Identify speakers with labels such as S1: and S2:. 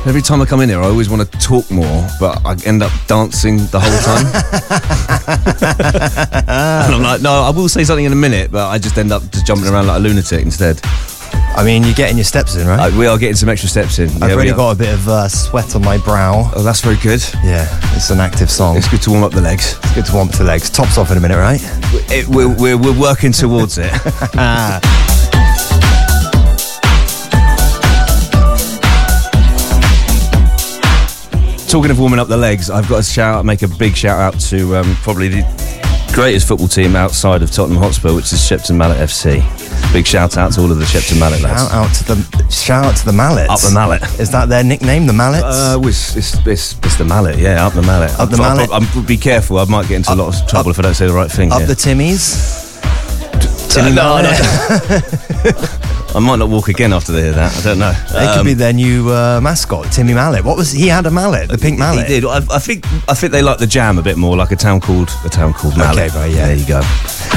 S1: Every time I come in here, I always want to talk more, but I end up dancing the whole time. And I'm like, no, I will say something in a minute, but I just end up just jumping around like a lunatic instead.
S2: I mean, you're getting your steps in, right?
S1: We are getting some extra steps in.
S2: I've already got a bit of sweat on my brow.
S1: Oh, that's very good.
S2: Yeah, it's an active song.
S1: It's good to warm up the legs.
S2: It's good to warm up the legs. Tops off in a minute, right?
S1: We're working towards it. Talking of warming up the legs, I've got to make a big shout out to probably the greatest football team outside of Tottenham Hotspur, which is Shepton Mallet FC. Big shout out to all of the Shepton Mallet lads.
S2: Shout out to the Mallets.
S1: Up the Mallet.
S2: Is that their nickname, the Mallets?
S1: It's the Mallet, yeah, up the Mallet.
S2: Up the Mallet.
S1: Be careful, I might get into a lot of trouble if I don't say the right thing.
S2: Up the Timmies?
S1: No. I might not walk again after they hear that. I don't know.
S2: It could be their new mascot, Timmy Mallet. He had a mallet, the pink mallet.
S1: He did. I think they like the Jam a bit more, like a town called Mallet.
S2: Okay, right, yeah.
S1: There you go.